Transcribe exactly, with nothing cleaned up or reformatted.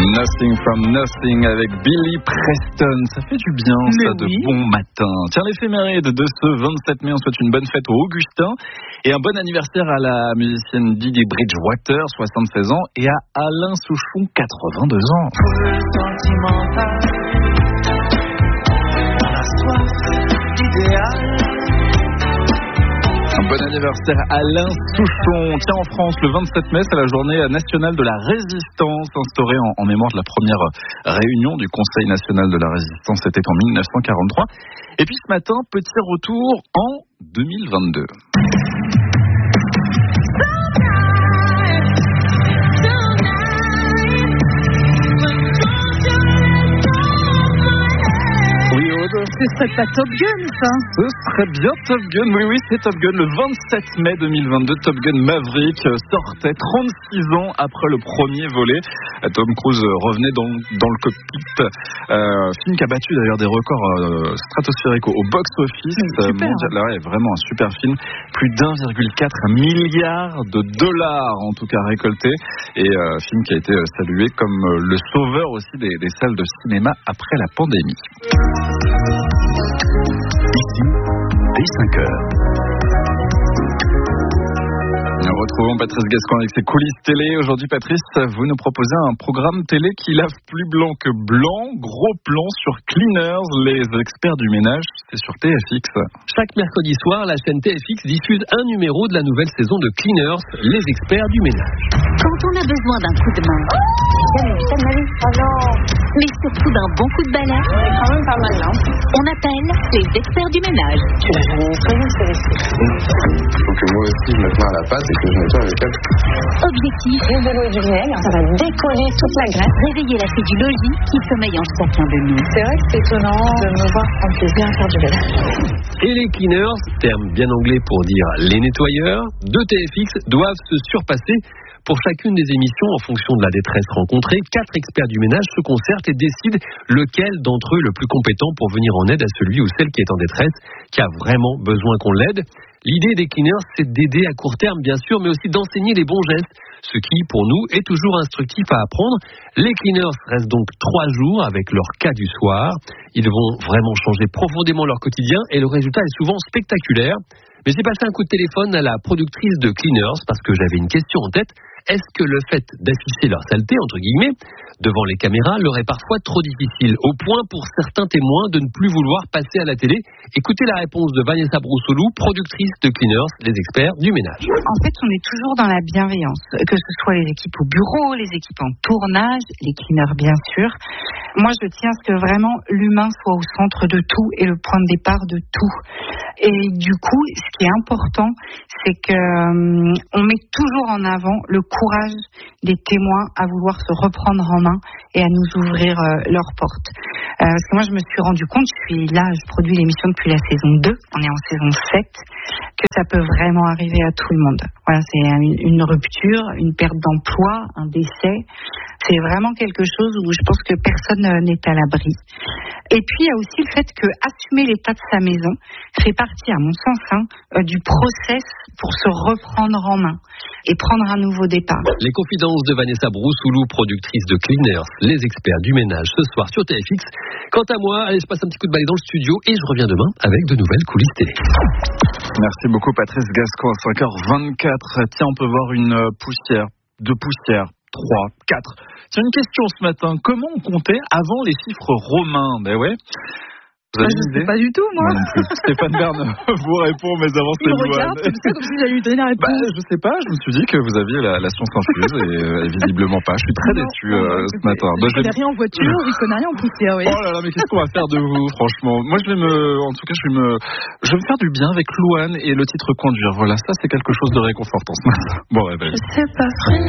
Nothing from Nothing avec Billy Preston. Ça fait du bien, ça, oui. De bon matin. Tiens, l'éphéméride de ce vingt-sept mai, on souhaite une bonne fête au Augustin et un bon anniversaire à la musicienne Didi Bridgewater, soixante-seize ans, et à Alain Souchon, quatre-vingt-deux ans. Un bon anniversaire à Alain Souchon. Tiens, en France, le vingt-sept mai, c'est la journée nationale de la résistance, instaurée en, en mémoire de la première réunion du Conseil national de la résistance. C'était en mille neuf cent quarante-trois. Et puis ce matin, petit retour en deux mille vingt-deux. Ce serait pas Top Gun, ça? Ce serait bien Top Gun, oui, oui, c'est Top Gun. Le vingt-sept mai deux mille vingt-deux, Top Gun Maverick sortait trente-six ans après le premier volet. Tom Cruise revenait dans, dans le cockpit. Euh, film qui a battu d'ailleurs des records euh, stratosphériques au, au box-office euh, mondial. Là, ouais, vraiment un super film. Plus d'un virgule quatre milliard de dollars, en tout cas, récoltés. Et euh, film qui a été salué comme euh, le sauveur aussi des, des salles de cinéma après la pandémie. Ici, dès cinq heures. Nous retrouvons Patrice Gascoigne avec ses coulisses télé. Aujourd'hui, Patrice, vous nous proposez un programme télé qui lave plus blanc que blanc. Gros plan sur Cleaners, les experts du ménage. C'est sur T F X. Chaque mercredi soir, la chaîne T F X diffuse un numéro de la nouvelle saison de Cleaners, les experts du ménage. Quand on a besoin d'un coup de main, mais surtout d'un bon coup de balai, quand même pas mal, non? On appelle les experts du ménage. Il faut que moi aussi je mette main à la pâte et que je nettoie avec elle. Objectif, de l'eau et du vinaigre, ça va décoller toute la graisse. Réveiller la fée du logis qui sommeille en chacun de nous. C'est vrai que c'est étonnant de me voir quand c'est bien faire du ménage. Et les cleaners, terme bien anglais pour dire les nettoyeurs, de T F X doivent se surpasser. Pour chacune des émissions, en fonction de la détresse rencontrée, quatre experts du ménage se concertent et décident lequel d'entre eux est le plus compétent pour venir en aide à celui ou celle qui est en détresse, qui a vraiment besoin qu'on l'aide. L'idée des cleaners, c'est d'aider à court terme, bien sûr, mais aussi d'enseigner les bons gestes, ce qui, pour nous, est toujours instructif à apprendre. Les cleaners restent donc trois jours avec leur cas du soir. Ils vont vraiment changer profondément leur quotidien et le résultat est souvent spectaculaire. Mais j'ai passé un coup de téléphone à la productrice de Cleaners parce que j'avais une question en tête. Est-ce que le fait d'afficher leur saleté, entre guillemets, devant les caméras, leur est parfois trop difficile, au point pour certains témoins de ne plus vouloir passer à la télé? Écoutez la réponse de Vanessa Broussoulou, productrice de Cleaners, les experts du ménage. En fait, on est toujours dans la bienveillance, que ce soit les équipes au bureau, les équipes en tournage, les cleaners bien sûr. Moi, je tiens à ce que vraiment l'humain soit au centre de tout et le point de départ de tout. Et du coup, ce qui est important, c'est que euh, on met toujours en avant le courage des témoins à vouloir se reprendre en main et à nous ouvrir euh, leurs portes. Euh, parce que moi, je me suis rendu compte, je suis là, je produis l'émission depuis la saison deux, on est en saison sept, que ça peut vraiment arriver à tout le monde. Voilà, c'est une, une rupture, une perte d'emploi, un décès. C'est vraiment quelque chose où je pense que personne n'est à l'abri. Et puis, il y a aussi le fait que assumer l'état de sa maison fait partie, à mon sens, hein, du process pour se reprendre en main et prendre un nouveau départ. Les confidences de Vanessa Broussoulou, productrice de Cleaners, les experts du ménage, ce soir sur T F X. Quant à moi, allez, je passe un petit coup de balai dans le studio et je reviens demain avec de nouvelles coulisses télé. Merci beaucoup Patrice Gascoigne, à cinq heures vingt-quatre. Tiens, on peut voir une poussière, deux poussières, trois, quatre. Tiens, une question ce matin. Comment on comptait avant les chiffres romains? Ben ouais. Vous avez je une ne sais idée? pas du tout, moi. Non plus. Stéphane Bern vous répond, mais avant c'est Il me regarde, c'est ça, comme si j'allais lui donner la réponse. Bah, je sais pas, je me suis dit que vous aviez la, la science infuse et, euh, et visiblement pas. Je suis très non, déçu non, euh, non, ce matin. Je Donc, ne connais rien en voiture, je ne connais rien en poussière, oui. Oh là là, mais qu'est-ce qu'on va faire de vous, franchement? Moi, je vais me, en tout cas, je vais me, je vais me faire du bien avec Louane et le titre conduire. Voilà, ça c'est quelque chose de réconfortant ce matin. Bon, eh ben. Je sais pas.